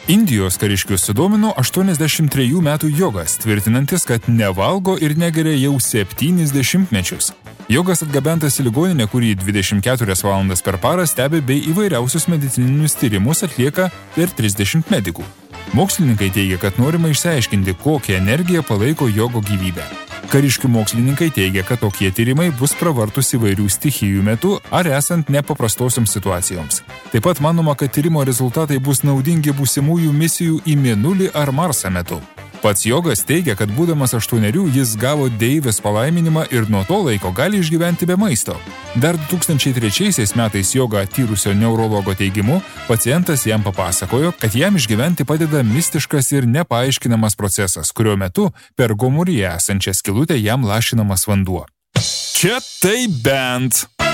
Indijos kariškius sudomino 83 metų jogas, tvirtinantis, kad nevalgo ir negeria jau 70 mečius. Jogas atgabentas į ligoninę, kurį 24 valandas per parą stebi bei įvairiausius medicininius tyrimus atlieka per 30 medikų. Mokslininkai teigia, kad norima išsiaiškinti, kokią energiją palaiko jogo gyvybę. Kariškių mokslininkai teigia, kad tokie tyrimai bus pravartus įvairių stichijų metu ar esant nepaprastosioms situacijoms. Taip pat manoma, kad tyrimo rezultatai bus naudingi būsimųjų misijų į Mėnulį ar Marsą metu. Pats jogas teigia, kad būdamas 8 jis gavo deivės palaiminimą ir nuo to laiko gali išgyventi be maisto. Dar 2003 metais jogą tyrusio neurologo teigimu, pacientas jam papasakojo, kad jam išgyventi padeda mistiškas ir nepaaiškinamas procesas, kurio metu per gomurį esančią skylutę jam lašinamas vanduo. Čia tai bent!